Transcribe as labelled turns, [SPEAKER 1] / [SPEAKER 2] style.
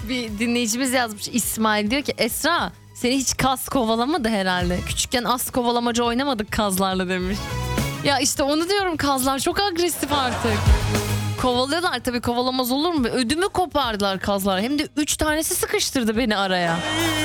[SPEAKER 1] Bir dinleyicimiz yazmış, İsmail diyor ki Esra seni hiç kaz kovalamadı herhalde. Küçükken as kovalamacı oynamadık kazlarla demiş. Ya işte onu diyorum, kazlar çok agresif artık. Kovalıyorlar tabii, kovalamaz olur mu? Ödümü kopardılar kazlar. Hem de 3 tanesi sıkıştırdı beni araya.